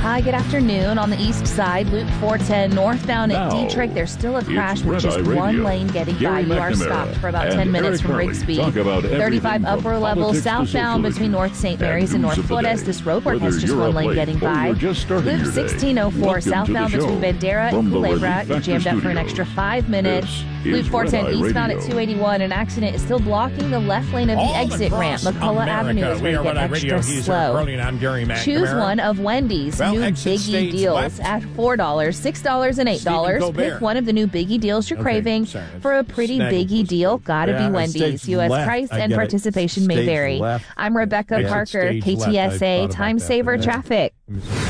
Hi, good afternoon. On the east side, Loop 410 northbound at Dietrich. There's still a crash with just one lane getting by. You are stopped for about 10 minutes from Rigsby. 35 upper level southbound between North St. Mary's and North Flores. This roadwork has just one lane getting by. Loop 1604 southbound between Bandera and Culebra. You're jammed up for an extra 5 minutes. Loop 410 eastbound at 281. An accident is still blocking the left lane of the exit ramp. McCullough Avenue is going to get extra slow. Choose one of Wendy's new Biggie deals at $4, $6, and $8. Pick one of the new Biggie deals you're craving. For a pretty Biggie deal, gotta be Wendy's. U.S. price and participation may vary. I'm Rebecca Parker, KTSA Time Saver Traffic.